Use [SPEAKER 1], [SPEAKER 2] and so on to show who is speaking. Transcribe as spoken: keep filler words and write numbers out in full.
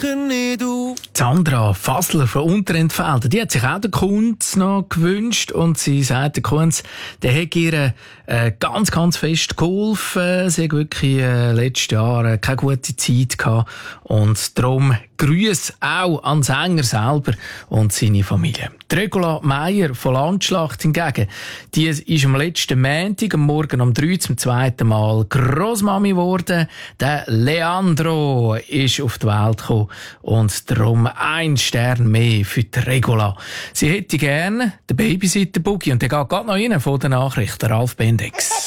[SPEAKER 1] sicher nicht auf.
[SPEAKER 2] Sandra Fassler von Unterentfelden, die hat sich auch den Kunz noch gewünscht und sie sagt, der Kunz, der hat ihr äh, ganz, ganz fest geholfen. Sie hat wirklich äh, letztes Jahr äh, keine gute Zeit gehabt und darum Grüße auch an den Sänger selber und seine Familie. Die Regula Meier von Landschlacht hingegen, die ist am letzten Montag, am Morgen um drei zum zweiten Mal Grossmami geworden. Der Leandro ist auf die Welt gekommen und darum ein Stern mehr für die Regula. Sie hätte gerne den Babysitter-Boogie und der geht gerade noch rein von der Nachricht, Ralf Bendex.